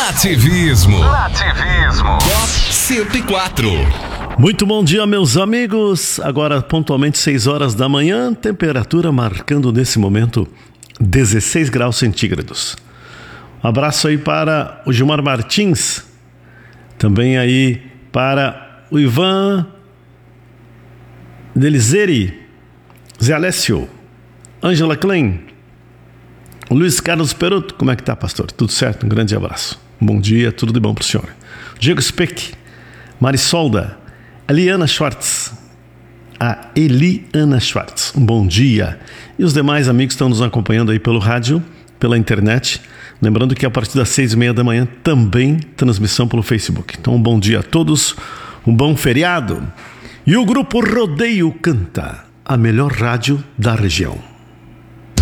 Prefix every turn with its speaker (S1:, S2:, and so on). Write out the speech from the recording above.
S1: Nativismo. Top 104.
S2: Muito bom dia, meus amigos. Agora, pontualmente 6 horas da manhã, temperatura marcando nesse momento 16 graus centígrados. Um abraço aí para o Gilmar Martins. Também aí para o Ivan Delizeri, Zé Alessio, Ângela Klein, o Luiz Carlos Peruto. Como é que tá, pastor? Tudo certo? Um grande abraço. Bom dia, tudo de bom pro senhor. Diego Speck, Marisolda, Eliana Schwartz, a Eliana Schwartz, um bom dia. E os demais amigos que estão nos acompanhando aí pelo rádio, pela internet. Lembrando que a partir das 6:30 da manhã também transmissão pelo Facebook. Então um bom dia a todos, um bom feriado. E o Grupo Rodeio canta a melhor rádio da região.